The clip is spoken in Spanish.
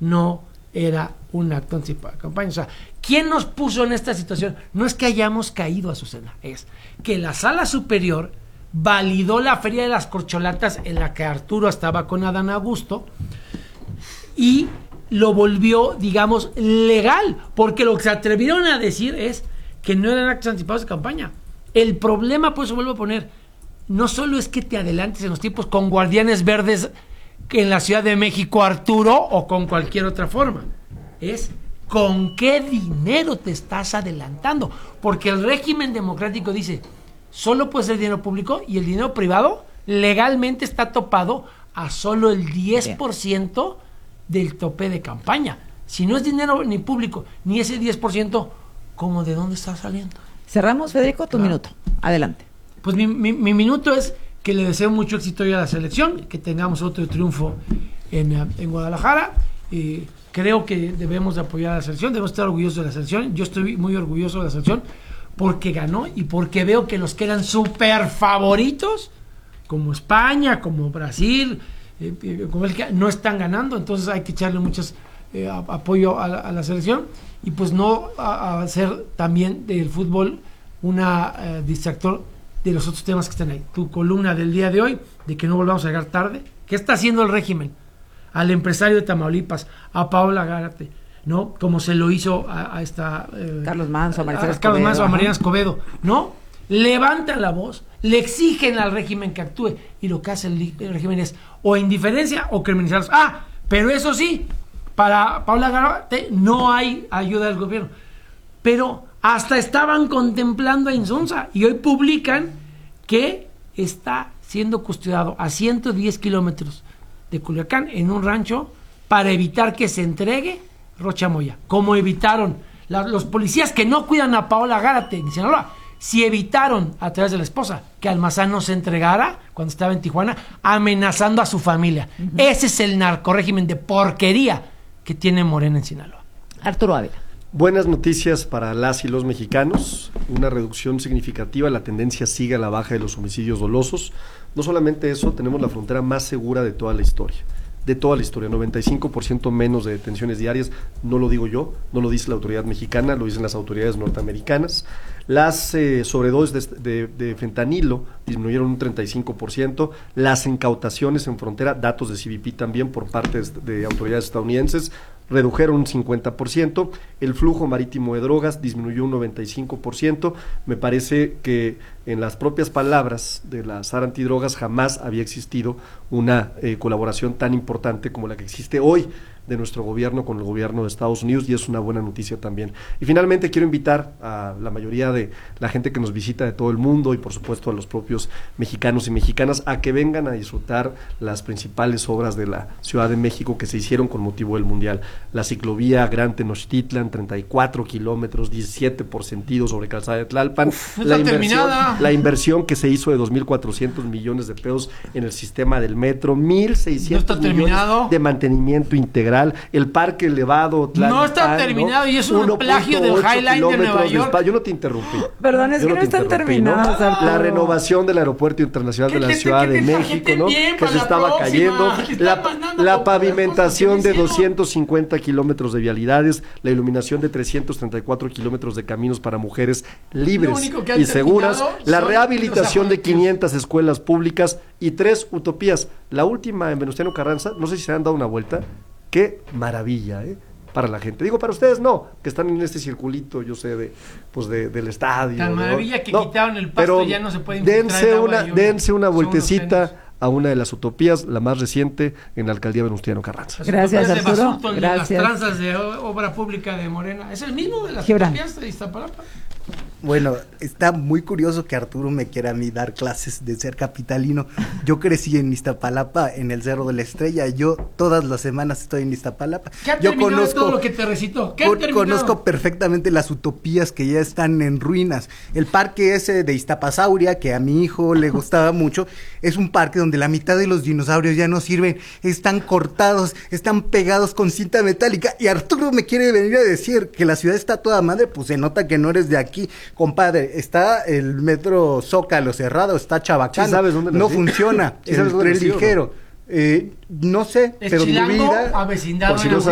no era un acto anticipado de campaña. O sea, ¿quién nos puso en esta situación? No es que hayamos caído, Azucena, es que la Sala Superior validó la Feria de las Corcholatas en la que Arturo estaba con Adán Augusto y lo volvió, digamos, legal, porque lo que se atrevieron a decir es que no eran actos anticipados de campaña. El problema, por eso vuelvo a poner, no solo es que te adelantes en los tiempos con guardianes verdes en la Ciudad de México, Arturo, o con cualquier otra forma, es con qué dinero te estás adelantando, porque el régimen democrático dice, solo puede ser dinero público y el dinero privado legalmente está topado a solo el 10% del tope de campaña. Si no es dinero ni público, ni ese 10%, ¿cómo de dónde está saliendo? Cerramos, Federico, tu minuto. Adelante. Pues mi minuto es que le deseo mucho éxito hoy a la selección, que tengamos otro triunfo en Guadalajara. Creo que debemos de apoyar a la selección, debemos estar orgullosos de la selección. Yo estoy muy orgulloso de la selección porque ganó y porque veo que los que eran súper favoritos, como España, como Brasil, como el que no están ganando, entonces hay que echarle muchos apoyo a la selección y pues no a hacer también del fútbol una distractor de los otros temas que están ahí. Tu columna del día de hoy, de que no volvamos a llegar tarde, ¿qué está haciendo el régimen? Al empresario de Tamaulipas, a Paola Gárate, ¿no? Como se lo hizo a esta... Carlos Manso, a Mariana Escobedo, ¿no? Levantan la voz, le exigen al régimen que actúe, y lo que hace el régimen es o indiferencia o criminalizarlos. Pero eso sí, para Paola Gárate no hay ayuda del gobierno. Pero hasta estaban contemplando a Insunza y hoy publican que está siendo custodiado a 110 kilómetros de Culiacán en un rancho para evitar que se entregue Rocha Moya, como evitaron los policías que no cuidan a Paola Gárate en Sinaloa. Si evitaron a través de la esposa que Almazán no se entregara cuando estaba en Tijuana, amenazando a su familia. Ese es el narcorrégimen de porquería que tiene Morena en Sinaloa. Arturo Ávila. Buenas noticias para las y los mexicanos, una reducción significativa, la tendencia sigue a la baja de los homicidios dolosos. No solamente eso, tenemos la frontera más segura de toda la historia, 95% menos de detenciones diarias, no lo digo yo, no lo dice la autoridad mexicana, lo dicen las autoridades norteamericanas. Las sobredosis de fentanilo disminuyeron un 35%, las incautaciones en frontera, datos de CBP también por parte de autoridades estadounidenses, redujeron un 50%, el flujo marítimo de drogas disminuyó un 95%, me parece que en las propias palabras de la SAR antidrogas jamás había existido una colaboración tan importante como la que existe hoy de nuestro gobierno con el gobierno de Estados Unidos, y es una buena noticia también. Y finalmente quiero invitar a la mayoría de la gente que nos visita de todo el mundo y por supuesto a los propios mexicanos y mexicanas a que vengan a disfrutar las principales obras de la Ciudad de México que se hicieron con motivo del Mundial. La ciclovía Gran Tenochtitlan, 34 kilómetros, 17 por sentido sobre Calzada de Tlalpan. La inversión que se hizo de 2.400 millones de pesos en el sistema del metro, 1.600 millones de mantenimiento integral. El parque elevado no está terminado, y es un plagio del High Line de Nueva York. Yo no te interrumpí. Perdón, es que no están terminados. ¿No? La renovación del aeropuerto internacional de la Ciudad de México, ¿no? Que se estaba cayendo. La pavimentación de 250 kilómetros de vialidades, la iluminación de 334 kilómetros de caminos para mujeres libres y seguras, la rehabilitación de 500 escuelas públicas y 3 utopías. La última en Venustiano Carranza, no sé si se han dado una vuelta. Qué maravilla, para la gente. Digo, para ustedes no, que están en este circulito, yo sé, del estadio. Tan maravilla que quitaron el pasto, ya no se puede dense una vueltecita a una de las utopías, la más reciente en la alcaldía Venustiano Carranza. Gracias, Arturo. Gracias. Las tranzas de obra pública de Morena, ¿es el mismo de las utopías de Iztapalapa? Bueno, está muy curioso que Arturo me quiera a mí dar clases de ser capitalino. Yo crecí en Iztapalapa, en el Cerro de la Estrella. Yo todas las semanas estoy en Iztapalapa. ¿Qué ha terminado de todo lo que te recitó? Conozco perfectamente las utopías que ya están en ruinas. El parque ese de Iztapasauria, que a mi hijo le gustaba mucho, es un parque donde la mitad de los dinosaurios ya no sirven. Están cortados, están pegados con cinta metálica. Y Arturo me quiere venir a decir que la ciudad está toda madre, pues se nota que no eres de aquí. Compadre, está el metro Zócalo cerrado, está Chabacano, ¿Sí sabes dónde no funciona, ¿Sí sabes el tren ligero. No sé, es pero Chilango, mi vida... avecindado.